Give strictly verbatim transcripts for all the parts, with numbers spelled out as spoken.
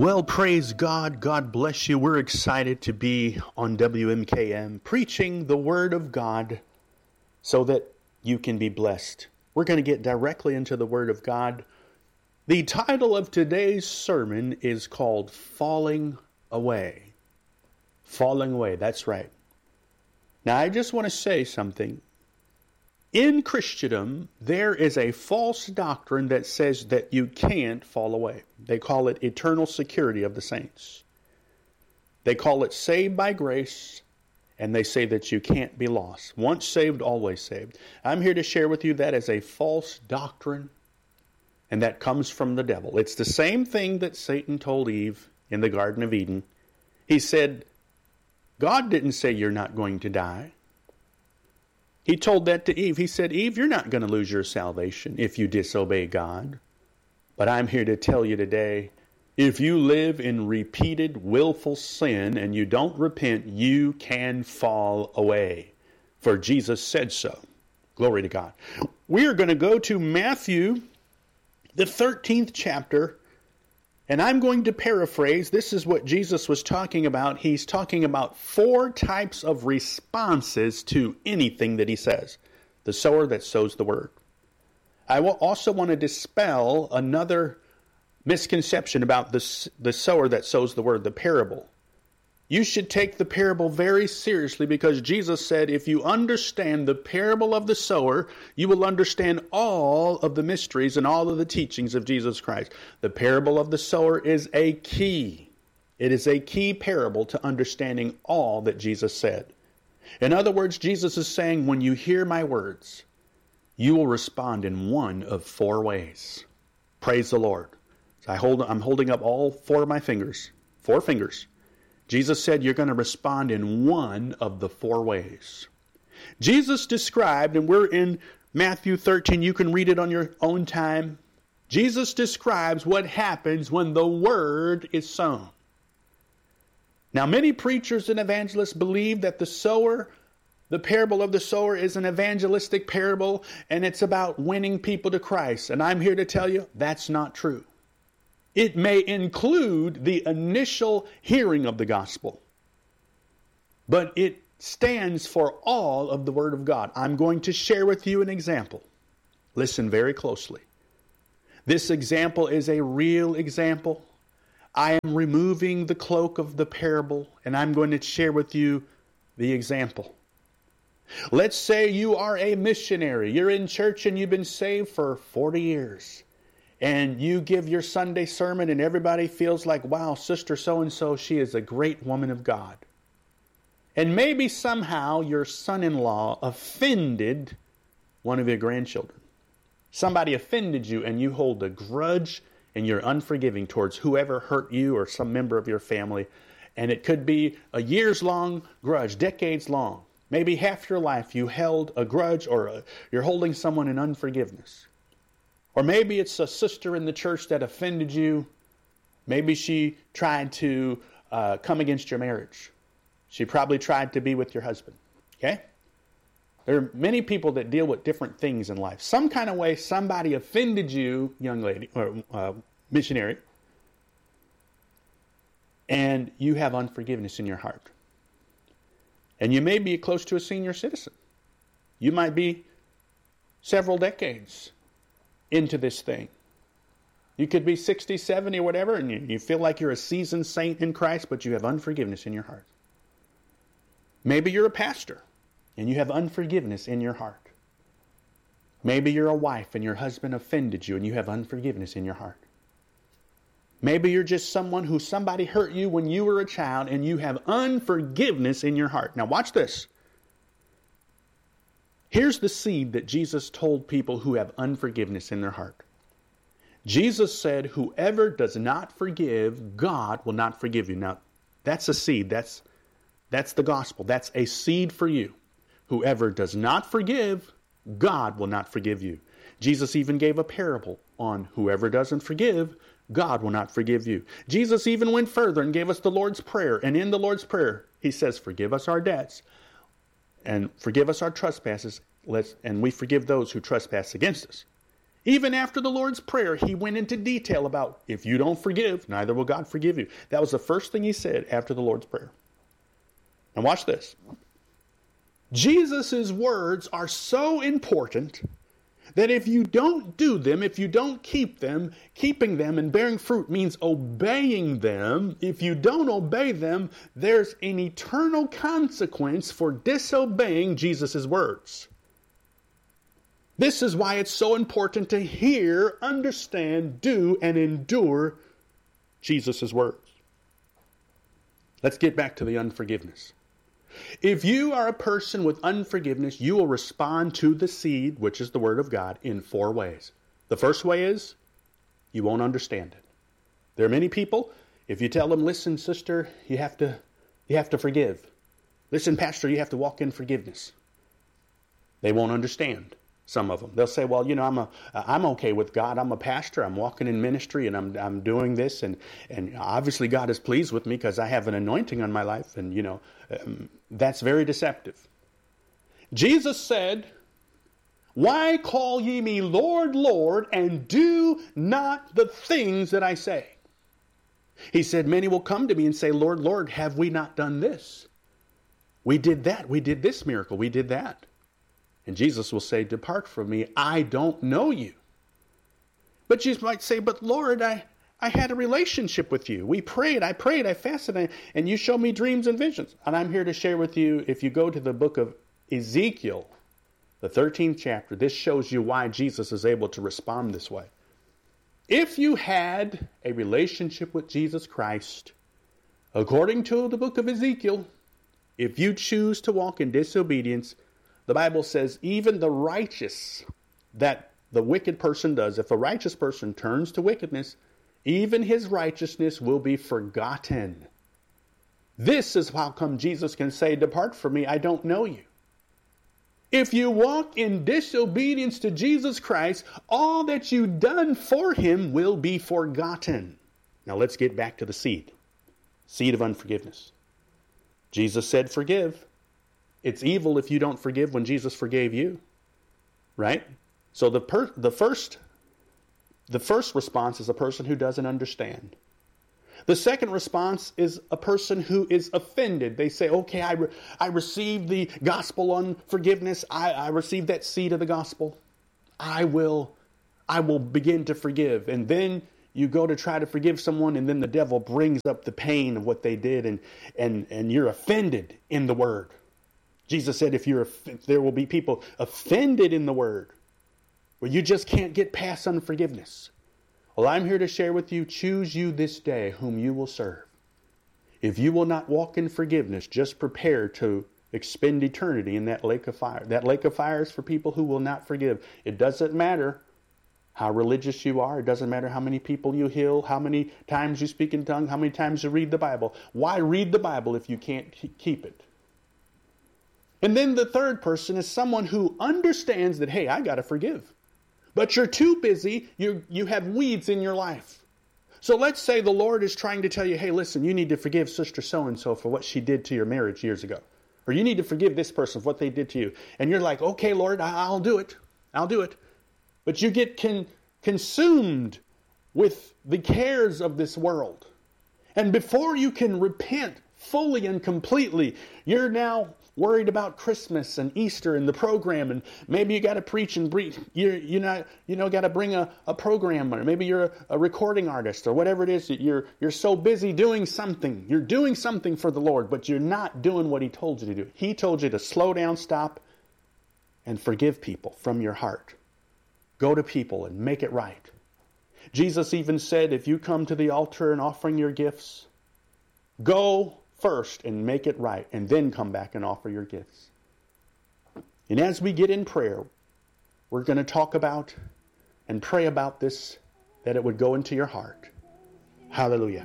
Well, praise God. God bless you. We're excited to be on W M K M preaching the Word of God so that you can be blessed. We're going to get directly into the Word of God. The title of today's sermon is called Falling Away. Falling Away, that's right. Now, I just want to say something. In Christendom, there is a false doctrine that says that you can't fall away. They call it eternal security of the saints. They call it saved by grace, and they say that you can't be lost. Once saved, always saved. I'm here to share with you that is a false doctrine, and that comes from the devil. It's the same thing that Satan told Eve in the Garden of Eden. He said, God didn't say you're not going to die. He told that to Eve. He said, Eve, you're not going to lose your salvation if you disobey God. But I'm here to tell you today, if you live in repeated willful sin and you don't repent, you can fall away. For Jesus said so. Glory to God. We are going to go to Matthew, the thirteenth chapter, and I'm going to paraphrase. This is what Jesus was talking about. He's talking about four types of responses to anything that he says. The sower that sows the word. I will also want to dispel another misconception about the, the sower that sows the word, the parable. You should take the parable very seriously because Jesus said if you understand the parable of the sower, you will understand all of the mysteries and all of the teachings of Jesus Christ. The parable of the sower is a key. It is a key parable to understanding all that Jesus said. In other words, Jesus is saying when you hear my words, you will respond in one of four ways. Praise the Lord. So I hold, I'm holding up all four of my fingers, four fingers. Jesus said you're going to respond in one of the four ways. Jesus described, and we're in Matthew thirteen, you can read it on your own time. Jesus describes what happens when the word is sown. Now, many preachers and evangelists believe that the sower, the parable of the sower is an evangelistic parable, and it's about winning people to Christ. And I'm here to tell you that's not true. It may include the initial hearing of the gospel, but it stands for all of the Word of God. I'm going to share with you an example. Listen very closely. This example is a real example. I am removing the cloak of the parable, and I'm going to share with you the example. Let's say you are a missionary. You're in church and you've been saved for forty years. And you give your Sunday sermon and everybody feels like, wow, Sister so-and-so, she is a great woman of God. And maybe somehow your son-in-law offended one of your grandchildren. Somebody offended you and you hold a grudge and you're unforgiving towards whoever hurt you or some member of your family. And it could be a years-long grudge, decades long. Maybe half your life you held a grudge or a, you're holding someone in unforgiveness. Or maybe it's a sister in the church that offended you. Maybe she tried to uh, come against your marriage. She probably tried to be with your husband. Okay? There are many people that deal with different things in life. Some kind of way somebody offended you, young lady, or uh, missionary, and you have unforgiveness in your heart. And you may be close to a senior citizen. You might be several decades into this thing. You could be sixty, seventy, or whatever, and you, you feel like you're a seasoned saint in Christ, but you have unforgiveness in your heart. Maybe you're a pastor, and you have unforgiveness in your heart. Maybe you're a wife, and your husband offended you, and you have unforgiveness in your heart. Maybe you're just someone who somebody hurt you when you were a child, and you have unforgiveness in your heart. Now watch this. Here's the seed that Jesus told people who have unforgiveness in their heart. Jesus said, whoever does not forgive, God will not forgive you. Now, that's a seed. That's, that's the gospel. That's a seed for you. Whoever does not forgive, God will not forgive you. Jesus even gave a parable on whoever doesn't forgive, God will not forgive you. Jesus even went further and gave us the Lord's Prayer. And in the Lord's Prayer, he says, forgive us our debts and forgive us our trespasses, let's, and we forgive those who trespass against us. Even after the Lord's Prayer, he went into detail about, if you don't forgive, neither will God forgive you. That was the first thing he said after the Lord's Prayer. Now watch this. Jesus' words are so important that if you don't do them, if you don't keep them, keeping them and bearing fruit means obeying them. If you don't obey them, there's an eternal consequence for disobeying Jesus' words. This is why it's so important to hear, understand, do, and endure Jesus' words. Let's get back to the unforgiveness. If you are a person with unforgiveness, you will respond to the seed, which is the Word of God, in four ways. The first way is you won't understand it. There are many people, if you tell them, listen, sister, you have to, you have to forgive. Listen, pastor, you have to walk in forgiveness. They won't understand. Some of them. They'll say, well, you know, I'm a, I'm okay with God. I'm a pastor. I'm walking in ministry and I'm, I'm doing this. And, and obviously God is pleased with me because I have an anointing on my life. And, you know, um, that's very deceptive. Jesus said, why call ye me Lord, Lord, and do not the things that I say? He said, many will come to me and say, Lord, Lord, have we not done this? We did that. We did this miracle. We did that. And Jesus will say, depart from me, I don't know you. But Jesus might say, but Lord, I, I had a relationship with you. We prayed, I prayed, I fasted, and you showed me dreams and visions. And I'm here to share with you, if you go to the book of Ezekiel, the thirteenth chapter, this shows you why Jesus is able to respond this way. If you had a relationship with Jesus Christ, according to the book of Ezekiel, if you choose to walk in disobedience, the Bible says even the righteous that the wicked person does, if a righteous person turns to wickedness, even his righteousness will be forgotten. This is how come Jesus can say, depart from me, I don't know you. If you walk in disobedience to Jesus Christ, all that you've done for him will be forgotten. Now let's get back to the seed. Seed of unforgiveness. Jesus said, forgive. It's evil if you don't forgive when Jesus forgave you, right? So the per- the first the first response is a person who doesn't understand. The second response is a person who is offended. They say, okay, I, re- I received the gospel on forgiveness. I, I received that seed of the gospel. I will, I will begin to forgive. And then you go to try to forgive someone, and then the devil brings up the pain of what they did, and and and you're offended in the word. Jesus said if you're if there will be people offended in the word, where you just can't get past unforgiveness. Well, I'm here to share with you, choose you this day whom you will serve. If you will not walk in forgiveness, just prepare to expend eternity in that lake of fire. That lake of fire is for people who will not forgive. It doesn't matter how religious you are. It doesn't matter how many people you heal, how many times you speak in tongues, how many times you read the Bible. Why read the Bible if you can't keep it? And then the third person is someone who understands that, hey, I got to forgive. But you're too busy. You you have weeds in your life. So let's say the Lord is trying to tell you, hey, listen, you need to forgive Sister So-and-so for what she did to your marriage years ago. Or you need to forgive this person for what they did to you. And you're like, okay, Lord, I'll do it. I'll do it. But you get con- consumed with the cares of this world. And before you can repent fully and completely, you're now worried about Christmas and Easter and the program, and maybe you got to preach and breathe. You're you know you know got to bring a, a program, or maybe you're a, a recording artist, or whatever it is. You're you're so busy doing something. You're doing something for the Lord, but you're not doing what He told you to do. He told you to slow down, stop, and forgive people from your heart. Go to people and make it right. Jesus even said, if you come to the altar and offering your gifts, go first and make it right, and then come back and offer your gifts. And as we get in prayer, we're going to talk about and pray about this, that it would go into your heart. Hallelujah.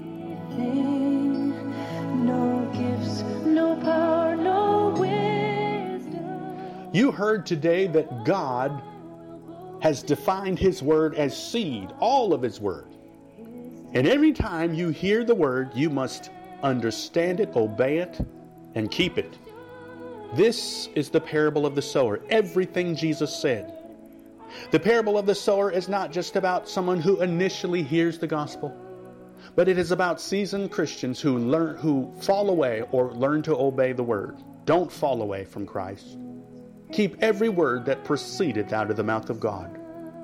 No gifts, no power, no wisdom. You heard today that God has defined His word as seed, all of His word. And every time you hear the word, you must understand it, obey it, and keep it. This is the parable of the sower. Everything Jesus said. The parable of the sower is not just about someone who initially hears the gospel, but it is about seasoned Christians who learn, who fall away or learn to obey the word. Don't fall away from Christ. Keep every word that proceedeth out of the mouth of God.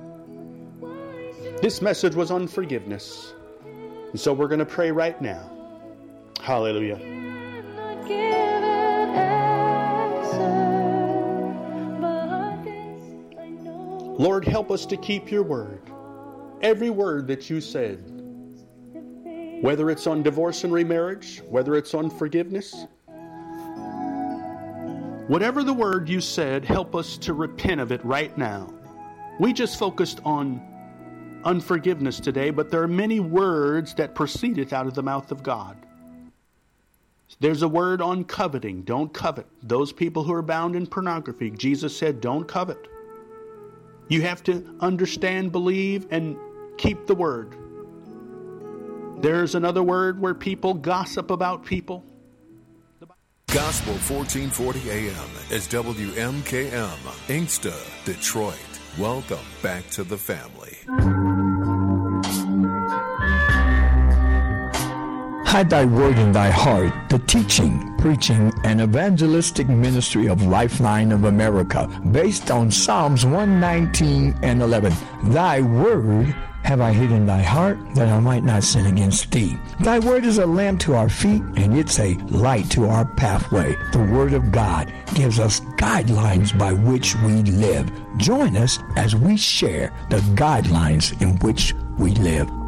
This message was on forgiveness. And so we're going to pray right now. Hallelujah. Lord, help us to keep your word. Every word that you said. Whether it's on divorce and remarriage, whether it's on forgiveness. Whatever the word you said, help us to repent of it right now. We just focused on unforgiveness today, but there are many words that proceedeth out of the mouth of God. There's a word on coveting. Don't covet. Those people who are bound in pornography, Jesus said, don't covet. You have to understand, believe, and keep the word. There's another word where people gossip about people. Gospel fourteen forty A M is W M K M, Inkster, Detroit. Welcome back to the family. Hide thy word in thy heart, the teaching, preaching, and evangelistic ministry of Lifeline of America, based on Psalms one nineteen and eleven. Thy word have I hid in thy heart, that I might not sin against thee. Thy word is a lamp to our feet, and it's a light to our pathway. The word of God gives us guidelines by which we live. Join us as we share the guidelines in which we live.